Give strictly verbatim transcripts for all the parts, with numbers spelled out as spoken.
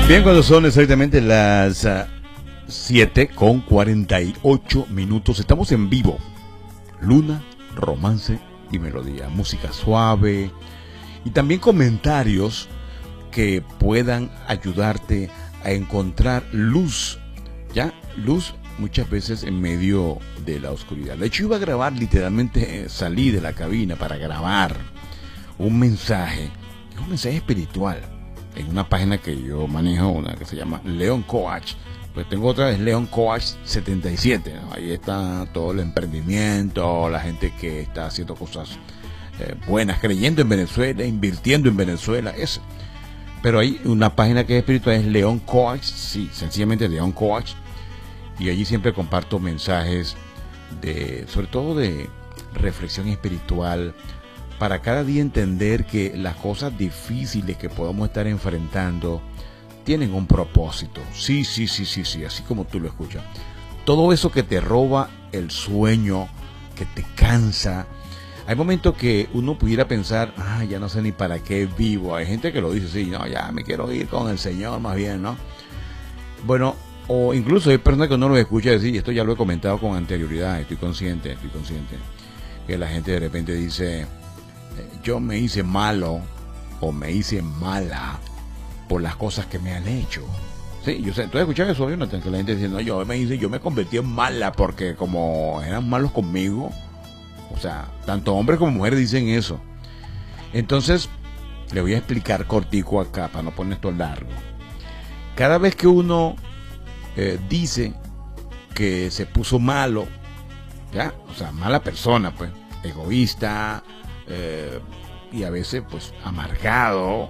Bien, cuando son exactamente las uh, siete con cuarenta y ocho minutos, estamos en vivo. Luna, romance y melodía, música suave y también comentarios que puedan ayudarte a encontrar luz, ya, luz muchas veces en medio de la oscuridad. De hecho, iba a grabar, literalmente eh, salí de la cabina para grabar un mensaje, un mensaje espiritual, en una página que yo manejo, una que se llama Leon Coach. Pues tengo otra, es Leon Coach setenta y siete, ¿no? Ahí está todo el emprendimiento, la gente que está haciendo cosas eh, buenas, creyendo en Venezuela, invirtiendo en Venezuela, eso. Pero hay una página que es espiritual, es Leon Coach, sí, sencillamente Leon Coach, y allí siempre comparto mensajes de, sobre todo de reflexión espiritual, para cada día entender que las cosas difíciles que podamos estar enfrentando tienen un propósito. Sí, sí, sí, sí, sí, así como tú lo escuchas. Todo eso que te roba el sueño, que te cansa. Hay momentos que uno pudiera pensar, ah, ya no sé ni para qué vivo. Hay gente que lo dice, sí, no, ya me quiero ir con el Señor más bien, ¿no? Bueno, o incluso hay personas que no lo escucha decir, y esto ya lo he comentado con anterioridad, estoy consciente, estoy consciente, que la gente de repente dice, yo me hice malo o me hice mala por las cosas que me han hecho. Sí, yo sé, tú has escuchado eso, Jonathan, que la gente dice, no, yo me hice, yo me convertí en mala porque como eran malos conmigo. O sea, tanto hombres como mujeres dicen eso. Entonces, le voy a explicar cortico acá para no poner esto largo. Cada vez que uno eh, dice que se puso malo, ya, o sea, mala persona, pues, egoísta, eh, y a veces, pues, amargado,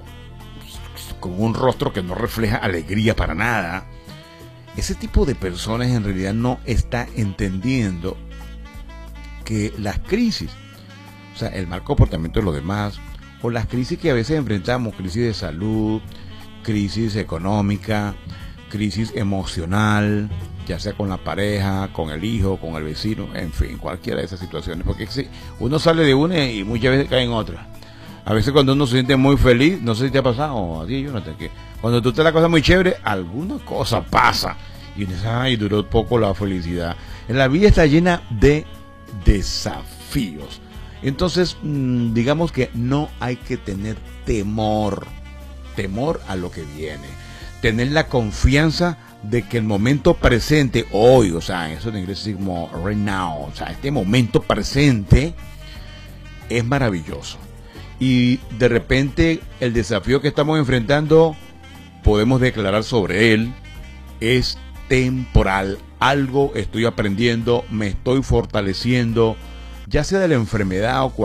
con un rostro que no refleja alegría para nada. Ese tipo de personas en realidad no está entendiendo que las crisis, o sea, el mal comportamiento de los demás, o las crisis que a veces enfrentamos, crisis de salud, crisis económica, crisis emocional, ya sea con la pareja, con el hijo, con el vecino, en fin, cualquiera de esas situaciones, porque si uno sale de una y muchas veces cae en otra. A veces cuando uno se siente muy feliz, no sé si te ha pasado, así, Jonathan, que cuando tú te la cosa muy chévere, alguna cosa pasa y dices, ay, duró poco la felicidad. La vida está llena de desafíos. Entonces, mmm, digamos que no hay que tener temor, temor a lo que viene. Tener la confianza de que el momento presente, hoy, o sea, eso en inglés es como right now, o sea, este momento presente es maravilloso. Y de repente el desafío que estamos enfrentando, podemos declarar sobre él, es temporal. Algo estoy aprendiendo, me estoy fortaleciendo, ya sea de la enfermedad o